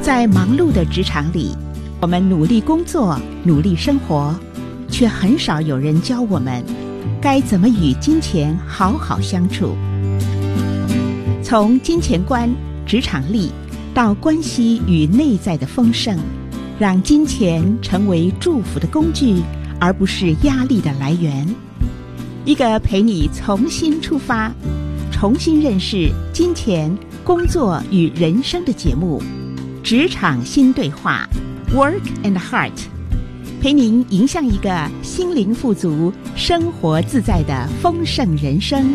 在忙碌的职场里，我们努力工作，努力生活，却很少有人教我们该怎么与金钱好好相处。从金钱观、职场力到关系与内在的丰盛，让金钱成为祝福的工具，而不是压力的来源。一个陪你重新出发，重新认识金钱、工作与人生的节目《职场新对话》Work and Heart， 陪您迎向一个心灵富足、生活自在的丰盛人生。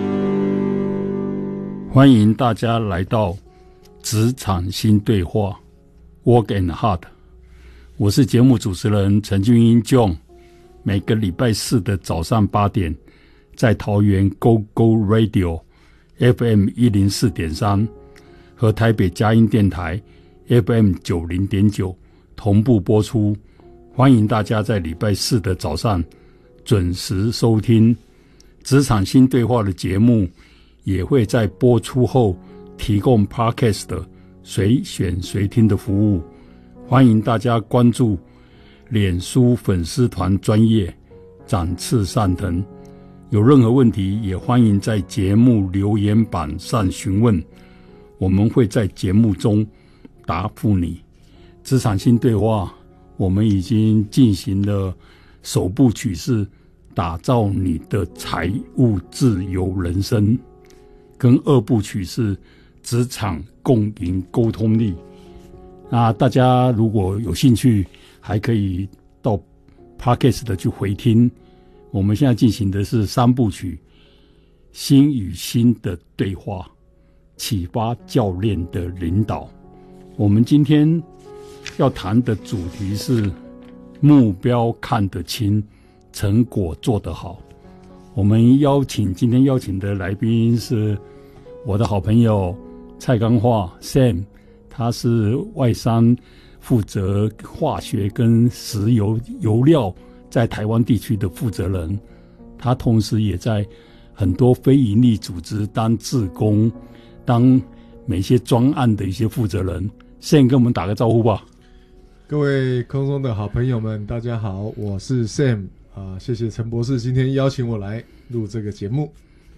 欢迎大家来到职场新对话 Work and Heart， 我是节目主持人陈俊英 John， 每个礼拜四的早上8点，在桃园 Go Go Radio FM 104.3 和台北佳音电台 FM 90.9同步播出。欢迎大家在礼拜四的早上准时收听职场新对话的节目，也会在播出后提供 Podcast 的随选随听的服务。欢迎大家关注脸书粉丝团专页展翅上腾，有任何问题也欢迎在节目留言板上询问，我们会在节目中答复你。职场新对话我们已经进行了首部曲是打造你的财务自由人生，跟2部曲是职场共赢沟通力。那大家如果有兴趣，还可以到 Podcast 的去回听。我们现在进行的是3部曲，心与心的对话，启发教练的领导。我们今天要谈的主题是目标看得清，成果做得好。我们今天邀请的来宾是我的好朋友蔡刚化 Sam， 他是外商负责化学跟石油油料在台湾地区的负责人，他同时也在很多非营利组织当志工，当每些专案的一些负责人。Sam 跟我们打个招呼吧。 各位空中的好朋友们，大家好，我是 Sam 谢谢陈博士今天邀请我来录这个节目。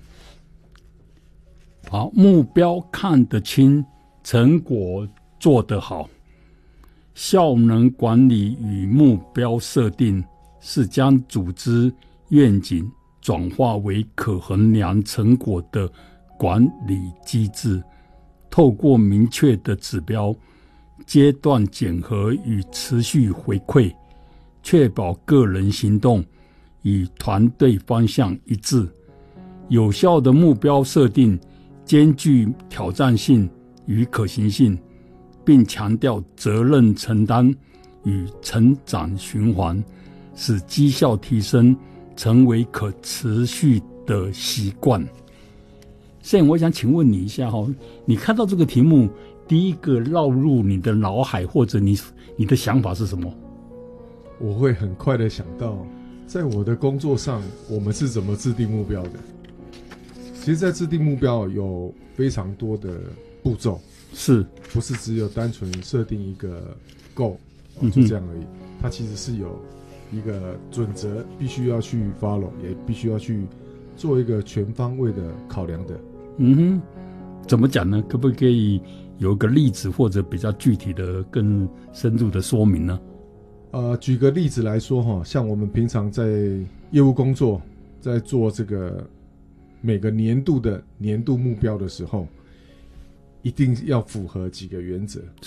好，目标看得清，成果做得好。效能管理与目标设定是将组织愿景转化为可衡量成果的管理机制，透过明确的指标、阶段检核与持续回馈，确保个人行动与团队方向一致。有效的目标设定兼具挑战性与可行性，并强调责任承担与成长循环，使绩效提升成为可持续的习惯。现在我想请问你一下，你看到这个题目第一个绕入你的脑海或者你的想法是什么？ 我会很快的想到，在我的工作上我们是怎么制定目标的。其实在制定目标有非常多的步骤，不是只有单纯设定一个 goal 就这样而已，它其实是有一个准则必须要去 follow， 也必须要去做一个全方位的考量的。 怎么讲呢？可不可以有一个例子或者比较具体的更深入的说明呢？ 举个例子来说，像我们平常在业务工作，在做这个每个年度的年度目标的时候，一定要符合几个原则。